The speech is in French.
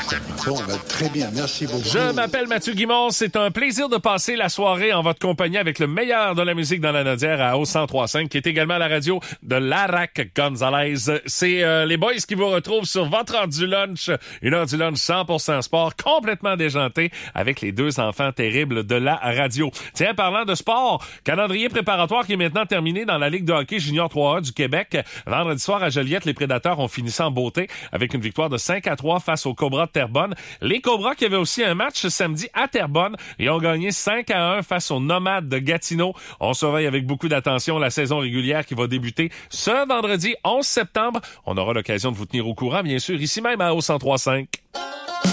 Bon, très bien, merci beaucoup. Je m'appelle Mathieu Guimond. C'est un plaisir de passer la soirée en votre compagnie avec le meilleur de la musique dans la Nodière à O103.5, qui est également à la radio de Larac Gonzalez. C'est les boys qui vous retrouvent sur votre heure du lunch. Une heure du lunch 100% sport, complètement déjanté, avec les deux enfants terribles de la radio. Tiens, parlant de sport, calendrier préparatoire qui est maintenant terminé dans la Ligue de hockey junior 3A du Québec. Vendredi soir à Joliette, les Prédateurs ont fini ça en beauté avec une victoire de 5-3 face aux Cobras de Terrebonne. Les Cobras qui avaient aussi un match samedi à Terrebonne et ont gagné 5-1 face aux Nomades de Gatineau. On surveille avec beaucoup d'attention la saison régulière qui va débuter ce vendredi 11 septembre. On aura l'occasion de vous tenir au courant, bien sûr, ici même à O103.5.